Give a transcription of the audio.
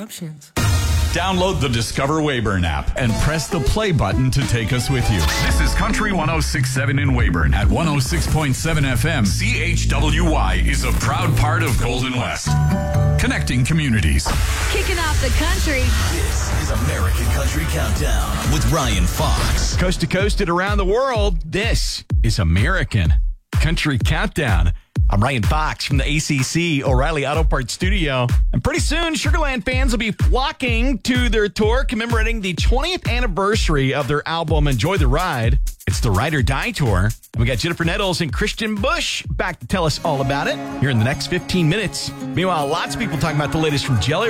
options. Download the Discover Weyburn app and press the play button to take us with you. This is Country 106.7 in Weyburn at 106.7 FM. CHWY is a proud part of Golden West. Connecting communities. Kicking off the country. This is American Country Countdown with Ryan Fox. Coast to coast and around the world, this is American Country Countdown. I'm Ryan Fox from the ACC O'Reilly Auto Parts Studio. And pretty soon, Sugarland fans will be flocking to their tour commemorating the 20th anniversary of their album, Enjoy the Ride. It's the Ride or Die Tour. And we got Jennifer Nettles and Christian Bush back to tell us all about it here in the next 15 minutes. Meanwhile, lots of people talking about the latest from Jelly